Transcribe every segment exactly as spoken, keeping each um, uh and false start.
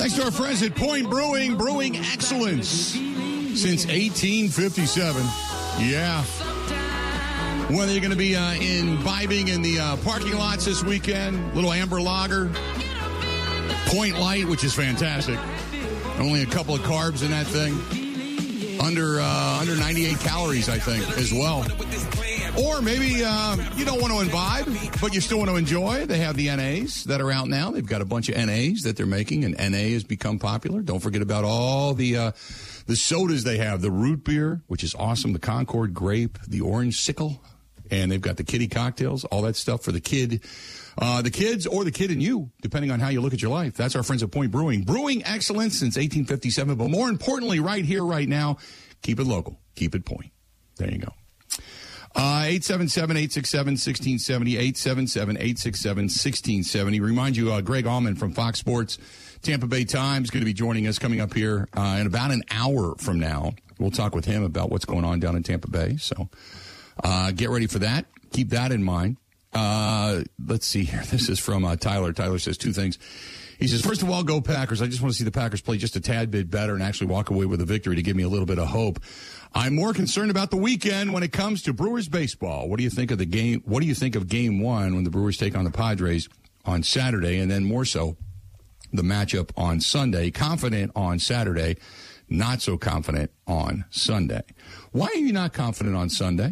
Thanks to our friends at Point Brewing, brewing excellence since eighteen fifty-seven. Yeah. Whether you're going to be uh, imbibing in the uh, parking lots this weekend, little amber lager, Point Light, which is fantastic. Only a couple of carbs in that thing. Under uh, under ninety-eight calories, I think, as well. Or maybe uh, you don't want to imbibe, but you still want to enjoy. They have the N As that are out now. They've got a bunch of N As that they're making, and N A has become popular. Don't forget about all the uh, the sodas they have. The root beer, which is awesome. The Concord grape, the orange sickle. And they've got the kiddie cocktails, all that stuff for the kid, uh, the kids or the kid and you, depending on how you look at your life. That's our friends at Point Brewing. Brewing excellence since eighteen fifty-seven. But more importantly, right here, right now, keep it local. Keep it Point. There you go. Uh, eight seven seven, eight six seven, one six seven zero, eight seven seven, eight six seven, one six seven zero. Remind you, uh, Greg Allman from Fox Sports Tampa Bay Times going to be joining us coming up here uh, in about an hour from now. We'll talk with him about what's going on down in Tampa Bay. So uh, get ready for that. Keep that in mind. Uh, let's see here. This is from uh, Tyler. Tyler says two things. He says, first of all, go Packers. I just want to see the Packers play just a tad bit better and actually walk away with a victory to give me a little bit of hope. I'm more concerned about the weekend when it comes to Brewers baseball. What do you think of the game? What do you think of game one when the Brewers take on the Padres on Saturday, and then more so the matchup on Sunday? Confident on Saturday, not so confident on Sunday. Why are you not confident on Sunday?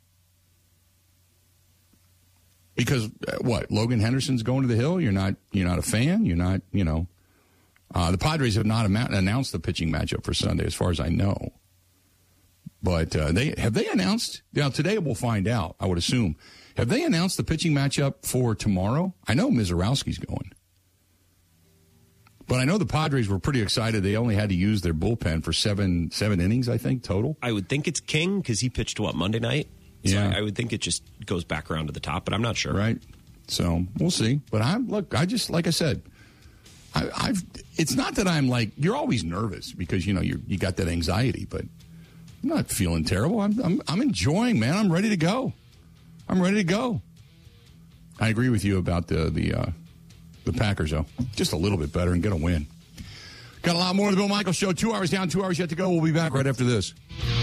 Because uh, what? Logan Henderson's going to the Hill. You're not. You're not a fan. You're not. You know, uh, the Padres have not am- announced the pitching matchup for Sunday, as far as I know. But uh, they have they announced? Now today we'll find out. I would assume. Have they announced the pitching matchup for tomorrow? I know Mizorowski's going, but I know the Padres were pretty excited. They only had to use their bullpen for seven seven innings, I think, total. I would think it's King because he pitched what Monday night. So yeah, I, I would think it just goes back around to the top, but I'm not sure. Right. So we'll see. But I'm look. I just like I said. I, I've. It's not that I'm like you're always nervous because you know you you got that anxiety, but I'm not feeling terrible. I'm I'm I'm enjoying, man. I'm ready to go. I'm ready to go. I agree with you about the the uh, the Packers though. Just a little bit better and get a win. Got a lot more of the Bill Michaels Show. Two hours down, two hours yet to go. We'll be back right after this.